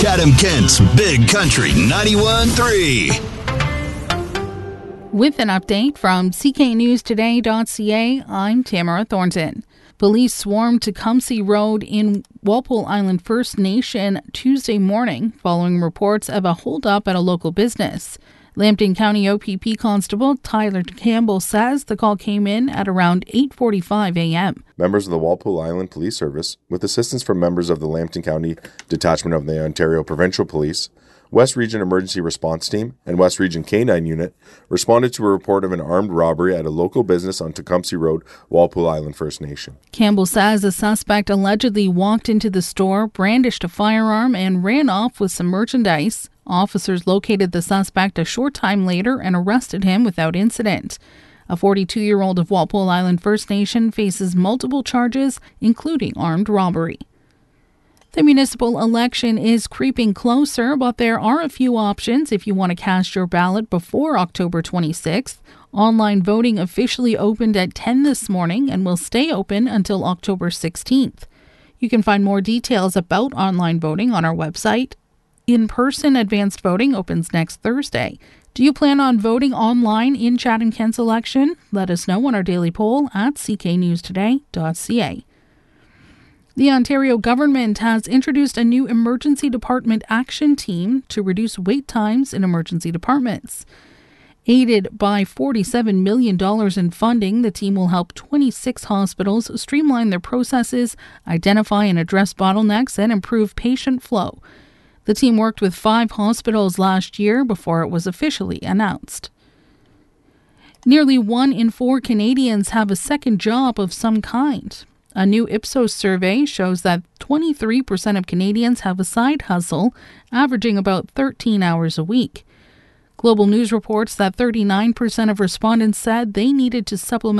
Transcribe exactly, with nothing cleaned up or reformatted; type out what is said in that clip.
Chatham-Kent's Big Country ninety-one point three. With an update from C K News Today dot C A, I'm Tamara Thornton. Police swarmed Tecumseh Road in Walpole Island First Nation Tuesday morning following reports of a holdup at a local business. Lambton County O P P Constable Tyler Campbell says the call came in at around eight forty-five a.m. Members of the Walpole Island Police Service, with assistance from members of the Lambton County Detachment of the Ontario Provincial Police, West Region Emergency Response Team, and West Region K nine Unit, responded to a report of an armed robbery at a local business on Tecumseh Road, Walpole Island First Nation. Campbell says a suspect allegedly walked into the store, brandished a firearm, and ran off with some merchandise. Officers located the suspect a short time later and arrested him without incident. A forty-two-year-old of Walpole Island First Nation faces multiple charges, including armed robbery. The municipal election is creeping closer, but there are a few options if you want to cast your ballot before October twenty-sixth. Online voting officially opened at ten this morning and will stay open until October sixteenth. You can find more details about online voting on our website. In-person advanced voting opens next Thursday. Do you plan on voting online in Chatham-Kent's election? Let us know on our daily poll at C K News Today dot C A. The Ontario government has introduced a new emergency department action team to reduce wait times in emergency departments. Aided by forty-seven million dollars in funding, the team will help twenty-six hospitals streamline their processes, identify and address bottlenecks, and improve patient flow. The team worked with five hospitals last year before it was officially announced. Nearly one in four Canadians have a second job of some kind. A new Ipsos survey shows that twenty-three percent of Canadians have a side hustle, averaging about thirteen hours a week. Global News reports that thirty-nine percent of respondents said they needed to supplement